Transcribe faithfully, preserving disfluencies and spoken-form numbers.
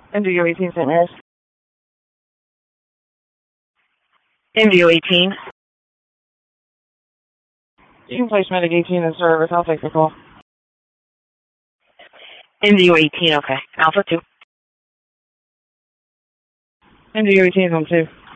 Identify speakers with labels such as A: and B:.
A: M D U eighteen, Saint Mary's.
B: M D U eighteen.
A: You can place Medic eighteen in service. I'll take the call.
B: M D U eighteen, okay. Alpha two.
A: M D U eighteen is on two.